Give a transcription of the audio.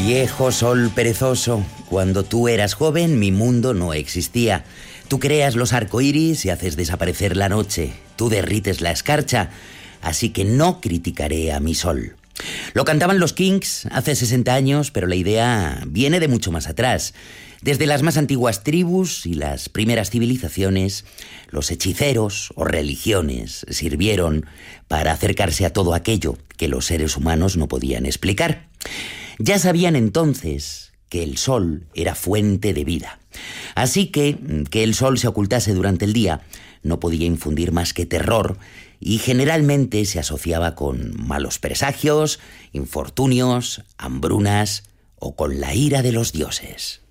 Viejo sol perezoso, cuando tú eras joven mi mundo no existía. Tú creas los arcoíris y haces desaparecer la noche. Tú derrites la escarcha, así que no criticaré a mi sol. Lo cantaban los Kings hace 60 años, pero la idea viene de mucho más atrás. Desde las más antiguas tribus y las primeras civilizaciones, los hechiceros o religiones sirvieron para acercarse a todo aquello que los seres humanos no podían explicar. Ya sabían entonces que el sol era fuente de vida. Así que el sol se ocultase durante el día no podía infundir más que terror y generalmente se asociaba con malos presagios, infortunios, hambrunas o con la ira de los dioses.